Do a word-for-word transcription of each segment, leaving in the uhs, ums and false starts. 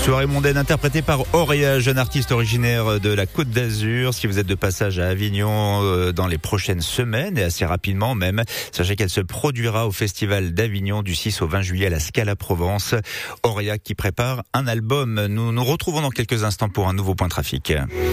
Soirée mondaine interprétée par Auréa, jeune artiste originaire de la Côte d'Azur. Si vous êtes de passage à Avignon euh, dans les prochaines semaines et assez rapidement même, sachez qu'elle se produira au Festival d'Avignon du six au vingt juillet à la Scala Provence. Auréa qui prépare un album. Nous nous retrouvons dans quelques instants pour un nouveau point trafic.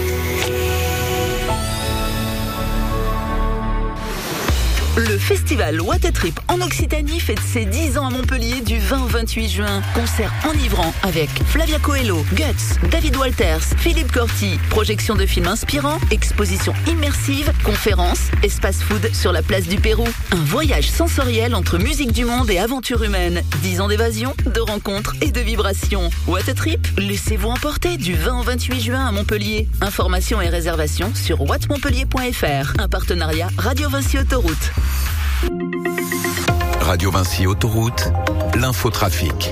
Le festival Watt-Trip en Occitanie fête ses dix ans à Montpellier du vingt au vingt-huit juin. Concert enivrant avec Flavia Coelho, Guts, David Walters, Philippe Corti, projection de films inspirants, exposition immersive, conférences, espace food sur la place du Pérou. Un voyage sensoriel entre musique du monde et aventure humaine. dix ans d'évasion, de rencontres et de vibrations. Watt-Trip, laissez-vous emporter du vingt au vingt-huit juin à Montpellier. Informations et réservations sur watt montpellier point f r. Un partenariat Radio Vinci Autoroute. Radio Vinci Autoroute, l'infotrafic.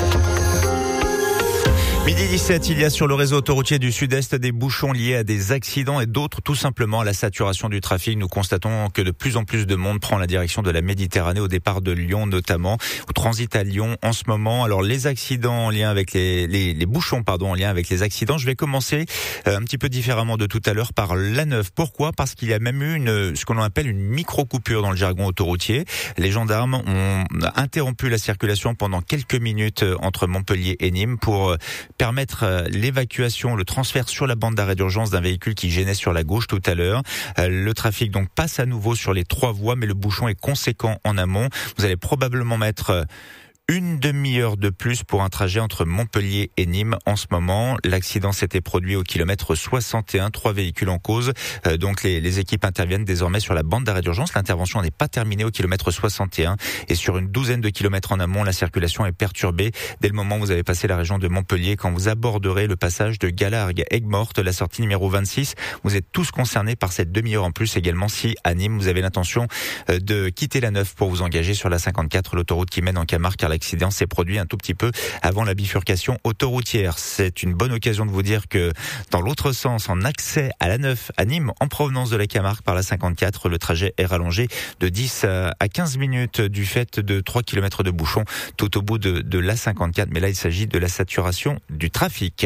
midi dix-sept, il y a sur le réseau autoroutier du Sud-Est des bouchons liés à des accidents et d'autres tout simplement à la saturation du trafic. Nous constatons que de plus en plus de monde prend la direction de la Méditerranée au départ de Lyon notamment, au transit à Lyon en ce moment. Alors les accidents en lien avec les, les, les bouchons pardon en lien avec les accidents, je vais commencer un petit peu différemment de tout à l'heure par l'A neuf. Pourquoi ? Parce qu'il y a même eu une, ce qu'on appelle une micro-coupure dans le jargon autoroutier. Les gendarmes ont interrompu la circulation pendant quelques minutes entre Montpellier et Nîmes pour permettre l'évacuation, le transfert sur la bande d'arrêt d'urgence d'un véhicule qui gênait sur la gauche tout à l'heure. Le trafic donc passe à nouveau sur les trois voies, mais le bouchon est conséquent en amont. Vous allez probablement mettre une demi-heure de plus pour un trajet entre Montpellier et Nîmes en ce moment. L'accident s'était produit au kilomètre soixante et un, trois véhicules en cause. Euh, donc les, les équipes interviennent désormais sur la bande d'arrêt d'urgence. L'intervention n'est pas terminée au kilomètre soixante et un et sur une douzaine de kilomètres en amont, la circulation est perturbée. Dès le moment où vous avez passé la région de Montpellier, quand vous aborderez le passage de Galargues-Aigues-Mortes, la sortie numéro vingt-six, vous êtes tous concernés par cette demi-heure en plus également si à Nîmes vous avez l'intention de quitter la neuf pour vous engager sur la cinquante-quatre, l'autoroute qui mène en Camargue, car l'accident s'est produit un tout petit peu avant la bifurcation autoroutière. C'est une bonne occasion de vous dire que dans l'autre sens, en accès à la neuf à Nîmes, en provenance de la Camargue par la cinquante-quatre, le trajet est rallongé de dix à quinze minutes du fait de trois kilomètres de bouchons tout au bout de, de la cinquante-quatre. Mais là, il s'agit de la saturation du trafic.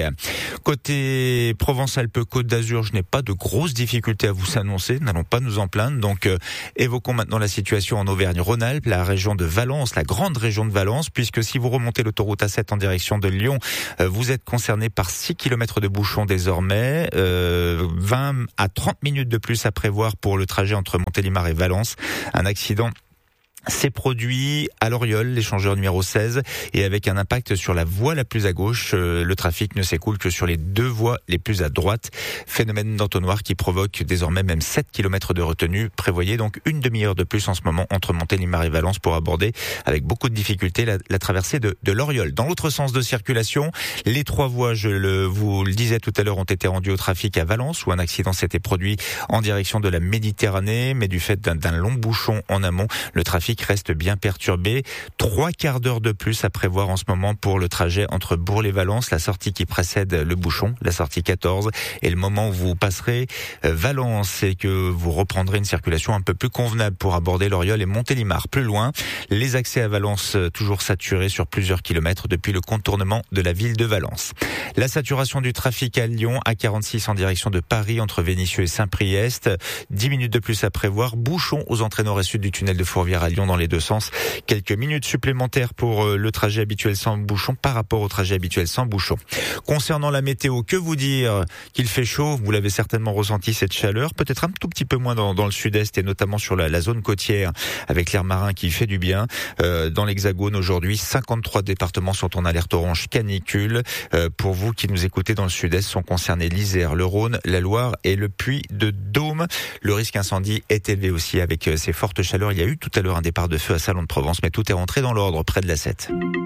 Côté Provence-Alpes-Côte d'Azur, je n'ai pas de grosses difficultés à vous annoncer. N'allons pas nous en plaindre. Donc, euh, évoquons maintenant la situation en Auvergne-Rhône-Alpes, la région de Valence, la grande région de Valence, puisque si vous remontez l'autoroute A sept en direction de Lyon, euh, vous êtes concerné par six kilomètres de bouchons désormais, euh, vingt à trente minutes de plus à prévoir pour le trajet entre Montélimar et Valence. Un accident s'est produit à l'Oriole, l'échangeur numéro seize, et avec un impact sur la voie la plus à gauche. Euh, le trafic ne s'écoule que sur les deux voies les plus à droite. Phénomène d'entonnoir qui provoque désormais même sept kilomètres de retenue. Prévoyez donc une demi-heure de plus en ce moment entre Montélimar et Valence pour aborder avec beaucoup de difficultés la, la traversée de, de l'Oriole. Dans l'autre sens de circulation, les trois voies, je le, vous le disais tout à l'heure, ont été rendues au trafic à Valence, où un accident s'était produit en direction de la Méditerranée, mais du fait d'un, d'un long bouchon en amont, le trafic reste bien perturbé. Trois quarts d'heure de plus à prévoir en ce moment pour le trajet entre Bourg-les-Valence, la sortie qui précède le bouchon, la sortie quatorze, et le moment où vous passerez Valence et que vous reprendrez une circulation un peu plus convenable pour aborder l'Oriole et Montélimar. Plus loin, les accès à Valence toujours saturés sur plusieurs kilomètres depuis le contournement de la ville de Valence. La saturation du trafic à Lyon, A quarante-six en direction de Paris entre Vénissieux et Saint-Priest, dix minutes de plus à prévoir. Bouchon aux entrées nord et sud du tunnel de Fourvière à Lyon dans les deux sens. Quelques minutes supplémentaires pour le trajet habituel sans bouchon par rapport au trajet habituel sans bouchon. Concernant la météo, que vous dire qu'il fait chaud, vous l'avez certainement ressenti cette chaleur, peut-être un tout petit peu moins dans, dans le sud-est et notamment sur la, la zone côtière avec l'air marin qui fait du bien. Euh, dans l'Hexagone aujourd'hui, cinquante-trois départements sont en alerte orange canicule. Euh, pour vous qui nous écoutez dans le sud-est, sont concernés l'Isère, le Rhône, la Loire et le Puy-de-Dôme. Le risque incendie est élevé aussi avec ces fortes chaleurs. Il y a eu tout à l'heure un départ de feu à Salon de Provence, mais tout est rentré dans l'ordre près de la sept.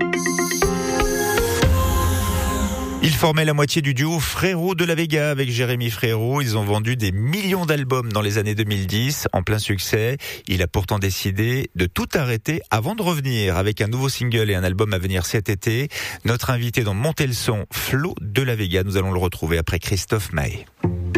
Ils formaient la moitié du duo Frérot de la Vega avec Jérémy Frérot. Ils ont vendu des millions d'albums dans les années deux mille dix, en plein succès. Il a pourtant décidé de tout arrêter avant de revenir avec un nouveau single et un album à venir cet été. Notre invité dans Montez le son, Flo de la Vega, nous allons le retrouver après Christophe Maé.